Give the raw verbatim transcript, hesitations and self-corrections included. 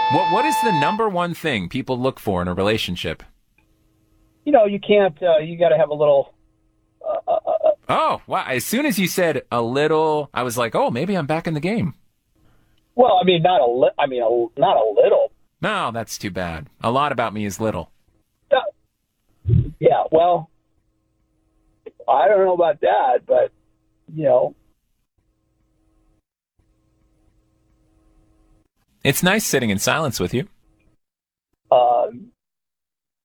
What What is the number one thing people look for in a relationship? You know, you can't. Uh, you got to have a little. Uh, uh, uh, Oh, wow. As soon as you said a little, I was like, oh, maybe I'm back in the game. well, I mean, not a. Li- I mean, a, not a little. No, that's too bad. A lot about me is little. Uh, yeah. Well, I don't know about that, but you know, It's nice sitting in silence with you.